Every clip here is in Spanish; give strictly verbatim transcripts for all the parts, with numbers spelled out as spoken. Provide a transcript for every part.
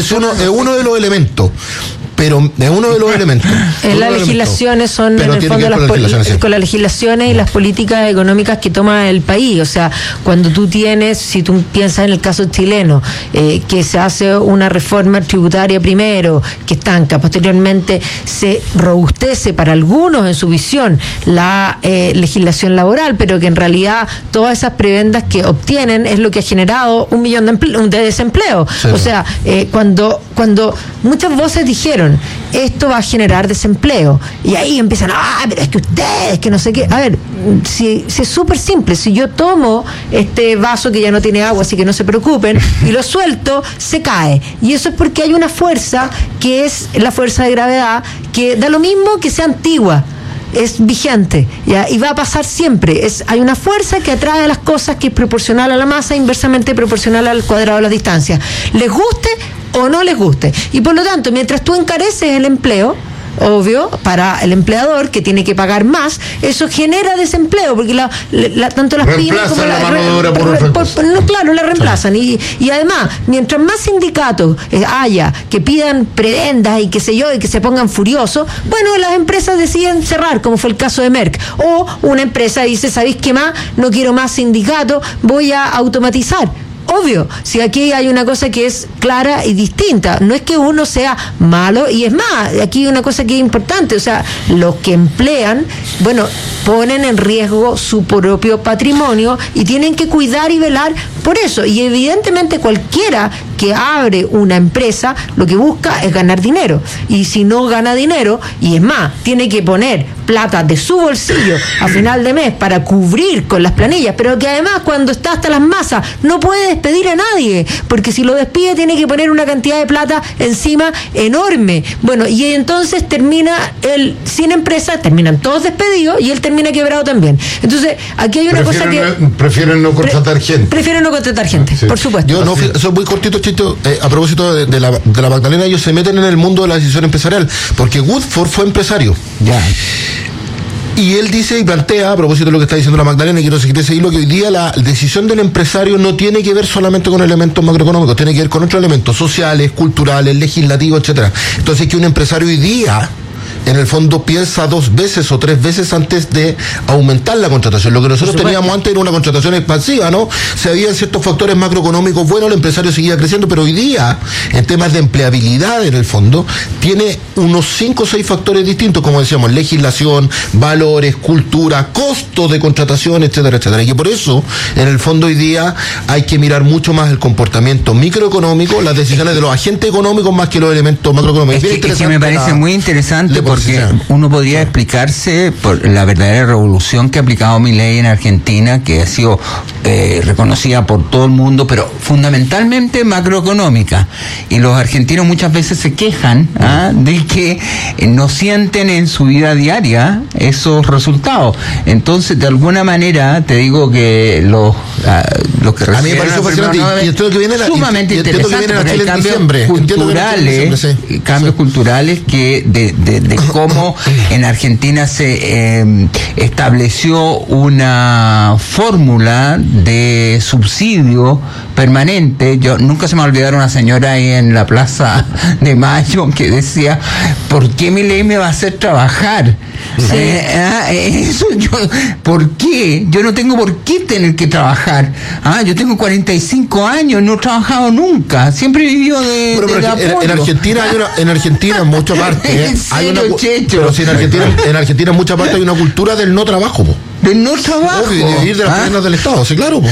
es uno, es uno de los elementos. Pero es uno de los elementos. En las legislaciones son, en el fondo, las con, legislaciones, sí. con las legislaciones y las políticas económicas que toma el país. O sea, cuando tú tienes, si tú piensas en el caso chileno, eh, que se hace una reforma tributaria primero, que estanca, posteriormente se robustece para algunos en su visión la eh, legislación laboral, pero que en realidad todas esas prebendas que obtienen es lo que ha generado un millón de, emple- de desempleo. Sí. O sea, eh, cuando, cuando muchas voces dijeron esto va a generar desempleo y ahí empiezan, ah, pero es que ustedes, que no sé qué, a ver, si, si es súper simple, si yo tomo este vaso que ya no tiene agua, así que no se preocupen, y lo suelto, se cae, y eso es porque hay una fuerza que es la fuerza de gravedad, que da lo mismo que sea antigua, es vigente, ¿ya? Y va a pasar siempre. Es, hay una fuerza que atrae las cosas que es proporcional a la masa, inversamente proporcional al cuadrado de las distancias. Les guste o no les guste. Y por lo tanto, mientras tú encareces el empleo, obvio, para el empleador que tiene que pagar más, eso genera desempleo, porque la, la, tanto las pymes como la, la mano de obra por re, por, por, no, claro, la reemplazan. Sí. Y, y además, mientras más sindicatos eh, haya que pidan prebendas y qué sé yo, y que se pongan furiosos, bueno, las empresas deciden cerrar, como fue el caso de Merck. O una empresa dice, ¿sabéis qué más? No quiero más sindicatos, voy a automatizar. Obvio, si aquí hay una cosa que es clara y distinta, no es que uno sea malo, y es más, aquí hay una cosa que es importante, o sea, los que emplean, bueno, ponen en riesgo su propio patrimonio y tienen que cuidar y velar por eso, y evidentemente cualquiera que abre una empresa lo que busca es ganar dinero, y si no gana dinero, y es más, tiene que poner plata de su bolsillo a final de mes para cubrir con las planillas, pero que además cuando está hasta las masas no puede despedir a nadie, porque si lo despide tiene que poner una cantidad de plata encima enorme. Bueno, y entonces termina él sin empresa, terminan todos despedidos y él termina quebrado también. Entonces, aquí hay una prefieren, cosa que... Prefieren no contratar pre, gente. Prefieren no contratar gente, sí. Por supuesto. Yo no, soy muy cortito, Chito, eh, a propósito de, de, la, de la Magdalena, ellos se meten en el mundo de la decisión empresarial, porque Woodford fue empresario. Ya. Y él dice y plantea, a propósito de lo que está diciendo la Magdalena, y quiero seguir ese hilo, que hoy día la decisión del empresario no tiene que ver solamente con elementos macroeconómicos, tiene que ver con otros elementos sociales, culturales, legislativos, etcétera. Entonces, que un empresario hoy día, en el fondo, piensa dos veces o tres veces antes de aumentar la contratación. Lo que nosotros teníamos antes era una contratación expansiva, ¿no? Se habían ciertos factores macroeconómicos buenos, el empresario seguía creciendo, pero hoy día, en temas de empleabilidad, en el fondo, tiene unos cinco o seis factores distintos, como decíamos, legislación, valores, cultura, costos de contratación, etcétera, etcétera. Y que por eso, en el fondo, hoy día hay que mirar mucho más el comportamiento microeconómico, las decisiones de los agentes económicos más que los elementos macroeconómicos. Es que, es que me parece la, muy interesante porque uno podría explicarse por la verdadera revolución que ha aplicado Milei en Argentina, que ha sido eh, reconocida por todo el mundo, pero fundamentalmente macroeconómica. Y los argentinos muchas veces se quejan ¿ah? de que no sienten en su vida diaria esos resultados. Entonces, de alguna manera, te digo que los, uh, los que reciben... A mí me parece fascinante y entiendo que viene sumamente y, y interesante, que porque hay cambios diciembre. culturales, sí. cambios sí. culturales que de, de, de cómo en Argentina se eh, estableció una fórmula de subsidio permanente. Yo nunca se me olvidaron una señora ahí en la Plaza de Mayo que decía, ¿por qué Milei me va a hacer trabajar? Sí. Eh, ah, eso yo, ¿por qué? Yo no tengo por qué tener que trabajar. Ah, yo tengo cuarenta y cinco años, no he trabajado nunca, siempre he vivido de, bueno, de, de en, en Argentina hay una, en Argentina en mucha parte ¿eh? hay una, pero si en Argentina en Argentina en mucha parte hay una cultura del no trabajo, po. Del no trabajo. Obvio, de vivir de las ¿Ah? piernas del Estado, sí, claro.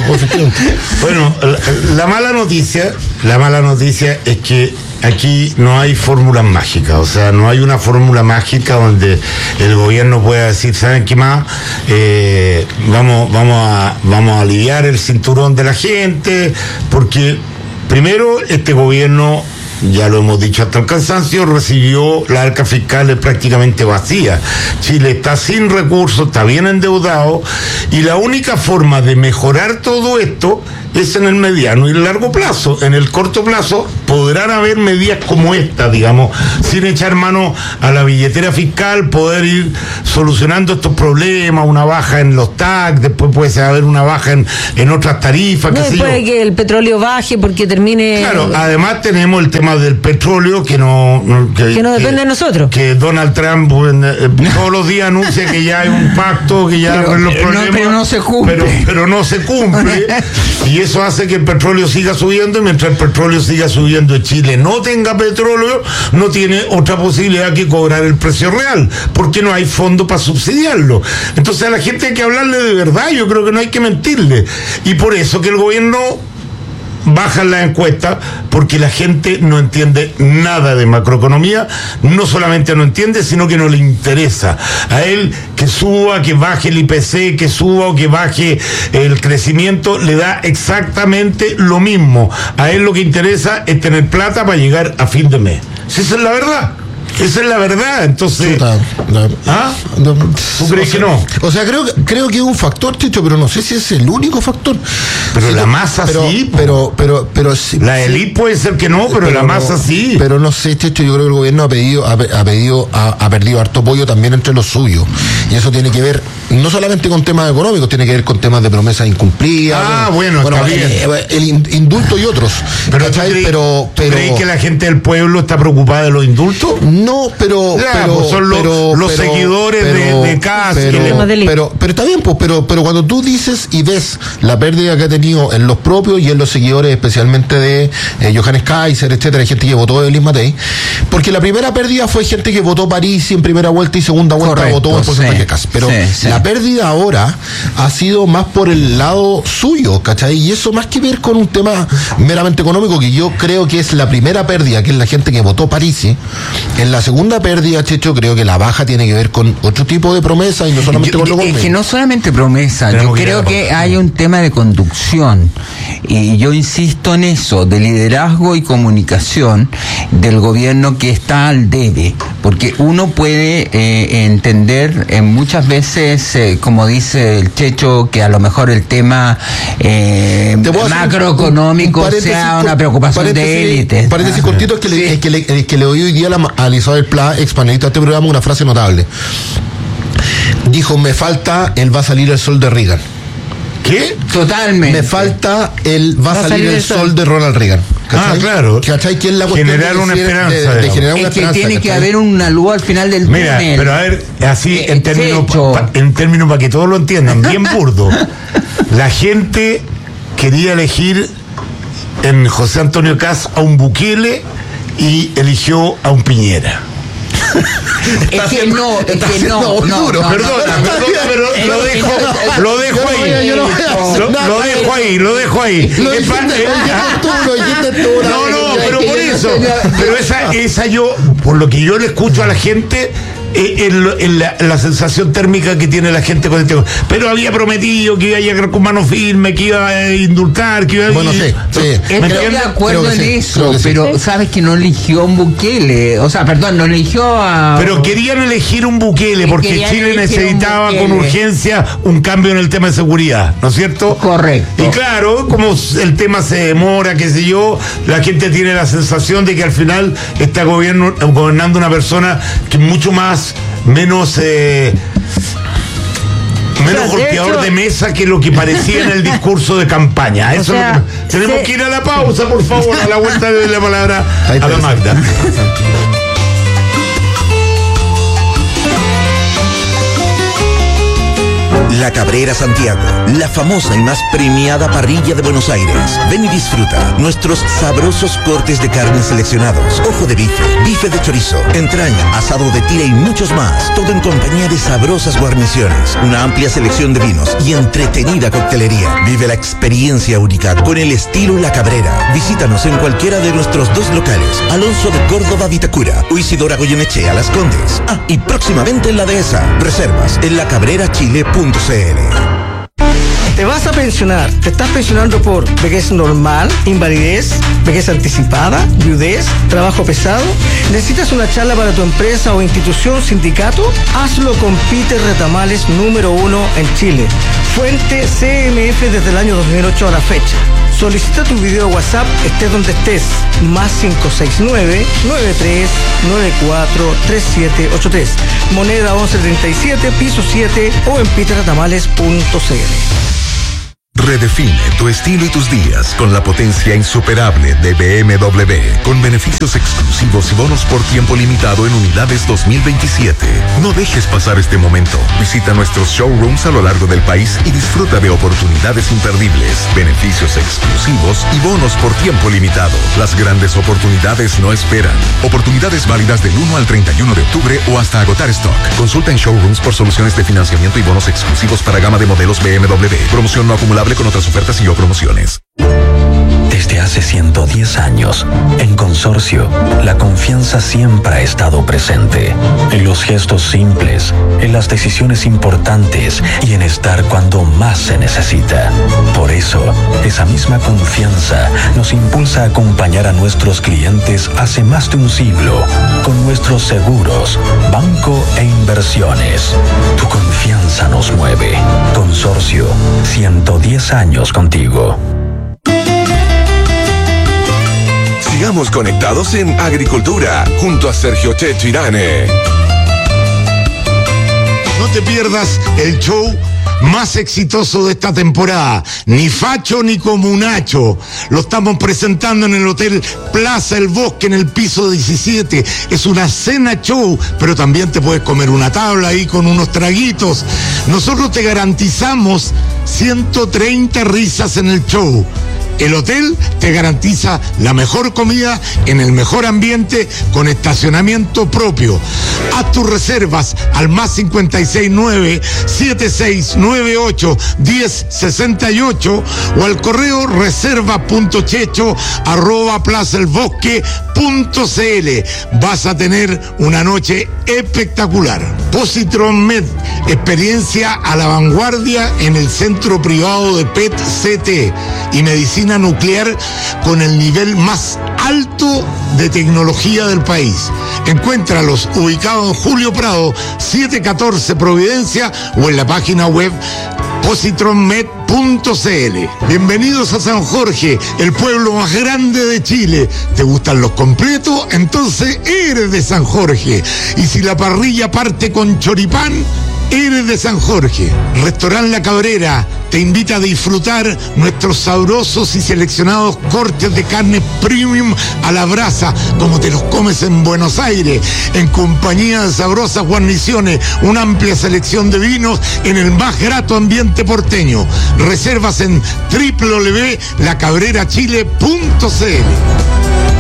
Bueno, la, la mala noticia, la mala noticia es que aquí no hay fórmulas mágicas, o sea, no hay una fórmula mágica donde el gobierno pueda decir, ¿saben qué más? Eh, vamos, vamos a, vamos a aliviar el cinturón de la gente, porque primero este gobierno, ya lo hemos dicho hasta el cansancio, recibió las arcas fiscales prácticamente vacías. Chile está sin recursos, está bien endeudado, y la única forma de mejorar todo esto es en el mediano y el largo plazo. En el corto plazo podrán haber medidas como esta, digamos, sin echar mano a la billetera fiscal, poder ir solucionando estos problemas, una baja en los T A C, después puede haber una baja en, en otras tarifas. No, puede que el petróleo baje porque termine... Claro, además tenemos el tema del petróleo que no... Que, que no depende que, de nosotros. Que Donald Trump eh, todos los días anuncia que ya hay un pacto, que ya pero, los pero problemas... No, pero no se cumple. Pero, pero no se cumple. Y eso hace que el petróleo siga subiendo, y mientras el petróleo siga subiendo y Chile no tenga petróleo, no tiene otra posibilidad que cobrar el precio real, porque no hay fondo para subsidiarlo. Entonces a la gente hay que hablarle de verdad, yo creo que no hay que mentirle. Y por eso que el gobierno baja la encuesta, porque la gente no entiende nada de macroeconomía, no solamente no entiende, sino que no le interesa. A él que suba, que baje el I P C, que suba o que baje el crecimiento, le da exactamente lo mismo. A él lo que interesa es tener plata para llegar a fin de mes. Si esa es la verdad. Esa es la verdad, entonces... Chuta, la, ¿Ah? No, ¿Tú crees o sea, que no? O sea, creo, creo que es un factor, Chicho, pero no sé si es el único factor. Pero sí, la masa pero, sí. Pero, pero, pero, sí, la sí, élite puede ser que no, pero, pero la masa no, sí. Pero no sé, Chicho, yo creo que el gobierno ha pedido, ha, ha pedido, ha, ha perdido harto apoyo también entre los suyos. Y eso tiene que ver, no solamente con temas económicos, tiene que ver con temas de promesas incumplidas. Ah, bueno, bueno, está eh, bien. El indulto y otros. Pero, ¿tú crees, pero, pero, ¿crees que la gente del pueblo está preocupada de los indultos? No, pero... Ya, pero pues son los, pero, los pero, seguidores pero, de, de Kass. Pero, pero, pero, pero está bien, pues, pero, pero cuando tú dices y ves la pérdida que ha tenido en los propios y en los seguidores, especialmente de eh, Johannes Kaiser, etcétera, hay gente que votó de Liz Matei, porque la primera pérdida fue gente que votó Parisi en primera vuelta y segunda vuelta. Correcto, votó en porcentaje sí, Kass. Pero sí, sí. La pérdida ahora ha sido más por el lado suyo, ¿cachai? Y eso más que ver con un tema meramente económico, que yo creo que es la primera pérdida, que es la gente que votó Parisi. En la segunda pérdida, Checho, creo que la baja tiene que ver con otro tipo de promesa y no solamente yo, con lo Es que no solamente promesa, Tenemos yo creo que, que hay un tema de conducción, y yo insisto en eso, de liderazgo y comunicación del gobierno, que está al debe, porque uno puede eh, entender eh, muchas veces, eh, como dice el Checho, que a lo mejor el tema eh, macroeconómico un, un sea una preocupación de élite. Paréntesis ah, cortito, es que, sí. le, es, que le, es que le oí hoy día a Isabel Pla, expanelista de este programa, una frase notable. Dijo, me falta el va a salir el sol de Reagan. ¿Qué? Totalmente. Me falta el va, va a salir, salir el sol. sol de Ronald Reagan. ¿Cachai? Ah, claro. ¿Cachai? Que es la cuestión generar de una esperanza. De, de, de generar una es que esperanza, tiene ¿cachai? que haber una luz al final del Mira, túnel. pero a ver, así eh, en términos pa, en términos para que todos lo entiendan, bien burdo. La gente quería elegir en José Antonio Kass a un Bukele y eligió a un Piñera. Es que no, es que no, no, duro, no, perdona, no, perdona, pero lo dejo, lo dejo ahí, lo dejo ahí, lo dejo ahí. No, no, pero por eso, pero esa, esa yo, por lo que yo le escucho a la gente, En, en la, la sensación térmica que tiene la gente con este, pero había prometido que iba a llegar con mano firme, que iba a indultar, que iba a... Bueno, sí, sí. Estoy de acuerdo en sí, eso, pero sí. Sabes que no eligió un Bukele, o sea, perdón, no eligió a... Pero querían elegir un Bukele porque Chile necesitaba con urgencia un cambio en el tema de seguridad, ¿no es cierto? Correcto. Y claro, como el tema se demora, qué sé yo, la gente tiene la sensación de que al final está gobierno, gobernando una persona que es mucho más menos eh, menos o sea, golpeador de, hecho, de mesa que lo que parecía en el discurso de campaña. Eso sea, es lo que, tenemos se... que ir a la pausa, por favor, a la vuelta de la palabra a la Magda. La Cabrera Santiago, la famosa y más premiada parrilla de Buenos Aires. Ven y disfruta nuestros sabrosos cortes de carne seleccionados, ojo de bife, bife de chorizo, entraña, asado de tira y muchos más. Todo en compañía de sabrosas guarniciones, una amplia selección de vinos y entretenida coctelería. Vive la experiencia única con el estilo La Cabrera. Visítanos en cualquiera de nuestros dos locales, Alonso de Córdoba, Vitacura, o Isidora Goyenechea, Las Condes. Ah, y próximamente en la Dehesa. Reservas en lacabrerachile punto c l. ¿Te vas a a pensionar? ¿Te estás pensionando por vejez normal, invalidez, vejez anticipada, viudez, trabajo pesado? ¿Necesitas una charla para tu empresa o institución, sindicato? Hazlo con Peter Retamales, número uno en Chile. Fuente C M F desde el año dos mil ocho a la fecha. Solicita tu video WhatsApp, estés donde estés, más cinco seis nueve, nueve tres nueve cuatro, tres siete ocho tres, moneda once treinta y siete, piso siete o en peter retamales punto c l. Redefine tu estilo y tus días con la potencia insuperable de B M W, con beneficios exclusivos y bonos por tiempo limitado en unidades dos mil veintisiete. No dejes pasar este momento. Visita nuestros showrooms a lo largo del país y disfruta de oportunidades imperdibles, beneficios exclusivos y bonos por tiempo limitado. Las grandes oportunidades no esperan. Oportunidades válidas del uno al treinta y uno de octubre o hasta agotar stock. Consulta en showrooms por soluciones de financiamiento y bonos exclusivos para gama de modelos B M W. Promoción no acumulable con otras ofertas y o promociones. Desde hace ciento diez años, en Consorcio, la confianza siempre ha estado presente. En los gestos simples, en las decisiones importantes y en estar cuando más se necesita. Por eso, esa misma confianza nos impulsa a acompañar a nuestros clientes hace más de un siglo con nuestros seguros, banco e inversiones. Tu confianza nos mueve. Consorcio, ciento diez años contigo. Sigamos conectados en Agricultura, junto a Sergio Checho Irane. No te pierdas el show más exitoso de esta temporada, ni facho ni comunacho. Lo estamos presentando en el Hotel Plaza El Bosque, en el piso diecisiete. Es una cena show, pero también te puedes comer una tabla ahí con unos traguitos. Nosotros te garantizamos ciento treinta risas en el show. El hotel te garantiza la mejor comida en el mejor ambiente con estacionamiento propio. Haz tus reservas al más cincuenta y seis nueve, siete seis nueve ocho, diez sesenta y ocho o al correo reserva punto checho arroba plazaelbosque punto cl. Vas a tener una noche espectacular. Positron Med, experiencia a la vanguardia en el centro privado de P E T C T y medicina nuclear con el nivel más alto de tecnología del país. Encuéntralos ubicados en Julio Prado, setecientos catorce Providencia o en la página web positron med punto cl. Bienvenidos a San Jorge, el pueblo más grande de Chile. ¿Te gustan los completos? Entonces eres de San Jorge. Y si la parrilla parte con choripán, eres de San Jorge. Restaurant La Cabrera te invita a disfrutar nuestros sabrosos y seleccionados cortes de carne premium a la brasa, como te los comes en Buenos Aires, en compañía de sabrosas guarniciones, una amplia selección de vinos en el más grato ambiente porteño. Reservas en doble u doble u doble u punto la cabrera chile punto c l.